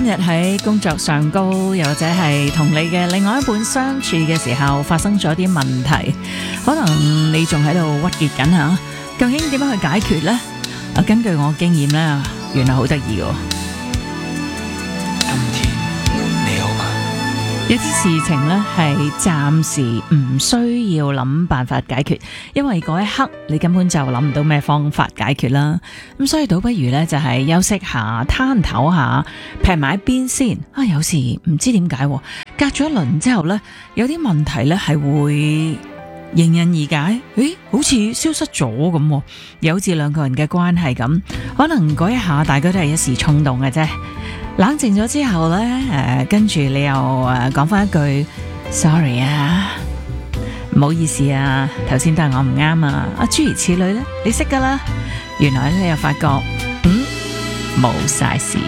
日喺工作上高，又或者係同你嘅另外一半相處嘅時候發生咗啲問題，可能你仲喺度鬱結緊吓，究竟點樣去解決呢？根據我經驗呢，原來好得意嘅。 今天你好嗎？ 有啲事情呢係暫時唔需要諗辦法解決，因為嗰一刻你根本就諗唔到咩方法解決啦。咁所以倒不如呢，就係休息下，攤唞下，劈埋一邊先。有時唔知點解，隔咗一輪之後呢，有啲問題呢係會迎刃而解，好似消失咗咁，又好似兩個人嘅關係咁，可能嗰一下大家都係一時衝動嘅啫。冷靜咗之後呢，跟住你又講翻一句 sorry 啊，唔好意思啊，頭先都係我唔啱啊，諸如此類呢，你識噶啦。原來你又發覺冇晒事。